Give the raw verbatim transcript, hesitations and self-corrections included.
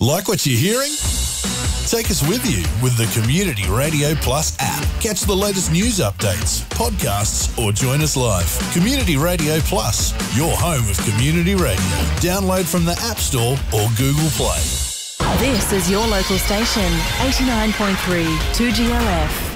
Like what you're hearing? Take us with you with the Community Radio Plus app. Catch the latest news updates, podcasts, or join us live. Community Radio Plus, your home of community radio. Download from the App Store or Google Play. This is your local station, eighty-nine point three two G L F.